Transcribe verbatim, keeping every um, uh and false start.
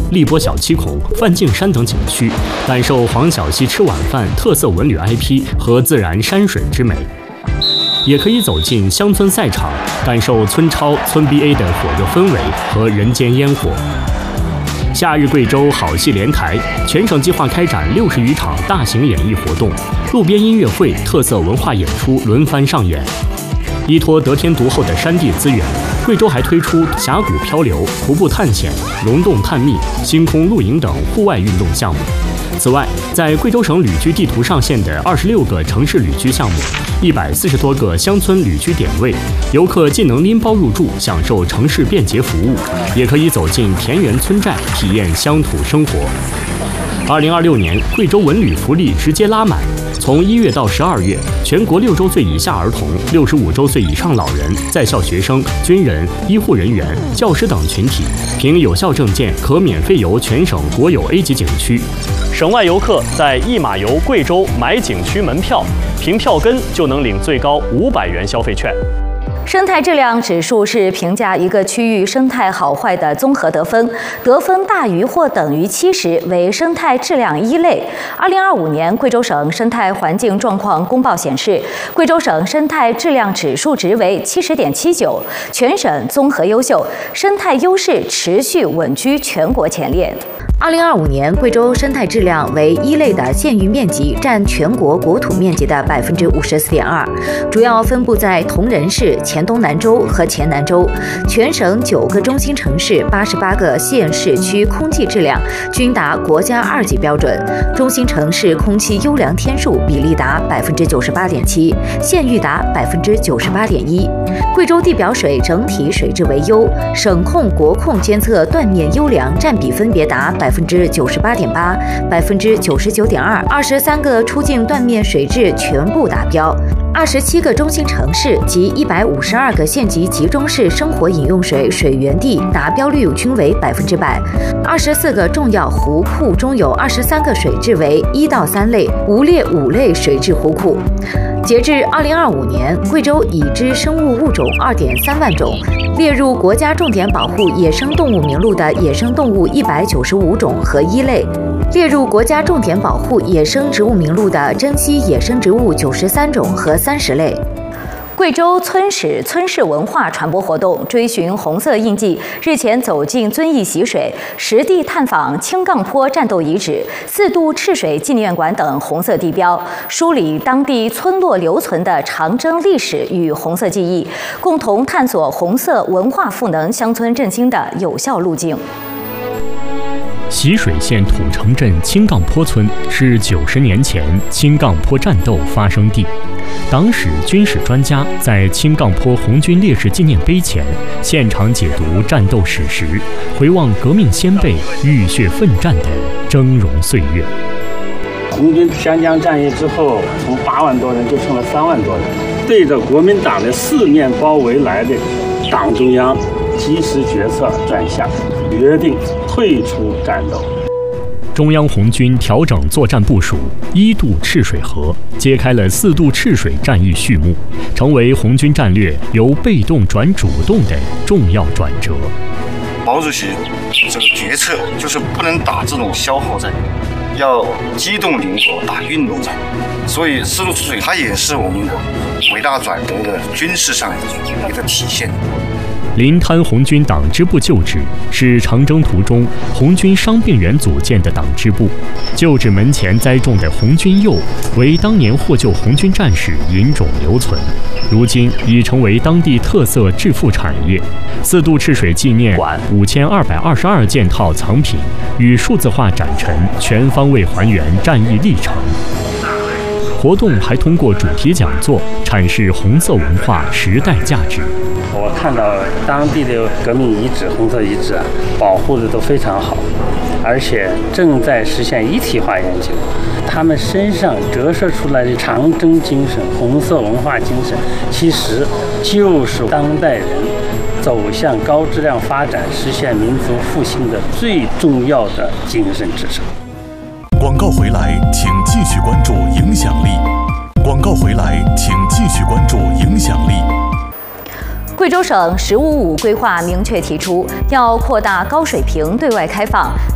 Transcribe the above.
荔波小七孔、梵净山等景区，感受黄小溪吃晚饭特色文旅 I P 和自然山水之美。也可以走进乡村赛场，感受村超、村 B A 的火热氛围和人间烟火。夏日贵州好戏连台，全省计划开展六十余场大型演艺活动，路边音乐会、特色文化演出轮番上演。依托得天独厚的山地资源，贵州还推出峡谷漂流、徒步探险、溶洞探秘、星空露营等户外运动项目。此外，在贵州省旅居地图上线的二十六个城市旅居项目，一百四十多个乡村旅居点位，游客既能拎包入住，享受城市便捷服务，也可以走进田园村寨，体验乡土生活。二零二六年，贵州文旅福利直接拉满。从一月到十二月，全国六周岁以下儿童、六十五周岁以上老人、在校学生、军人、医护人员、教师等群体，凭有效证件可免费游全省国有 A 级景区。省外游客在一马游贵州买景区门票，凭票根就能领最高五百元消费券。 生态质量指数是评价一个区域生态好坏的综合得分，得分大于或等于七十为生态质量一类。二零二五年贵州省生态环境状况公报显示，贵州省生态质量指数值为七十点七九，全省综合优秀，生态优势持续稳居全国前列。二零二五年，贵州生态质量为一类的县域面积占全国国土面积的百分之五十四点二，主要分布在铜仁市、黔东南州和黔南州。全省九个中心城市、八十八个县市区空气质量均达国家二级标准，中心城市空气优良天数比例达百分之九十八点七，县域达百分之九十八点一。贵州地表水整体水质为优，省控、国控监测断面优良占比分别达百分之九十八点八、百分之九十九点二，二十三个出境断面水质全部达标。二十七个中心城市及一百五十二个县级集中市生活饮用水水源地达标率均为百分之百。二十四个重要湖库中有二十三个水质为一到三类，无列五类水质湖库。截至二零二五年，贵州已知生物物种二点三万种，列入国家重点保护野生动物名录的野生动物一百九十五种和一类，列入国家重点保护野生植物名录的珍稀野生植物九十三种和三十类。贵州村史村市文化传播活动追寻红色印记日前走进遵义习水，实地探访青杠坡战斗遗址、四渡赤水纪念馆等红色地标，梳理当地村落留存的长征历史与红色记忆，共同探索红色文化赋能乡村振兴的有效路径。 习水县土城镇青杠坡村是九十年前青杠坡战斗发生地。党史、军史专家在青杠坡红军烈士纪念碑前现场解读战斗史实，回望革命先辈浴血奋战的峥嵘岁月。 红军湘江战役之后，从八万多人就剩了三万多人，对着国民党的四面包围来的党中央及时决策转向，决定退出战斗。 中央红军调整作战部署，一渡赤水河，揭开了四渡赤水战役序幕，成为红军战略由被动转主动的重要转折。 毛主席这个决策就是不能打这种消耗战，要机动灵活打运动战，所以四渡赤水它也是我们伟大转折的军事上一个体现。 临滩红军党支部旧址是长征途中红军伤病员组建的党支部，旧址门前栽种的红军柚为当年获救红军战士云种留存，如今已成为当地特色致富产业。四渡赤水纪念馆五千二百二十二件套藏品与数字化展陈，全方位还原战役历程。活动还通过主题讲座阐释红色文化时代价值。 我看到当地的革命遗址、红色遗址啊，保护的都非常好，而且正在实现一体化研究。他们身上折射出来的长征精神、红色文化精神，其实就是当代人走向高质量发展、实现民族复兴的最重要的精神支撑。 广告回来，请继续关注影响力。广告回来，请继续关注影响力。 贵州省“十五五”规划明确提出，要扩大高水平对外开放，